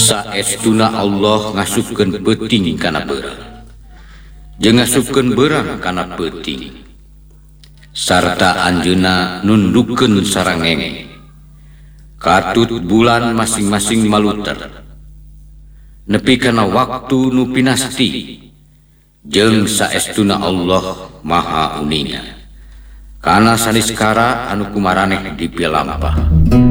saestuna Allah ngasupkeun peuting kana beurang jeung ngasupkeun beurang kana peuting sarta anjeunna nundukkeun sarangenge katut bulan masing-masing maluter nepi kana waktu nu pinasti jeung saestuna Allah maha uninga kana saniskara anu kumaraneh dipilampah.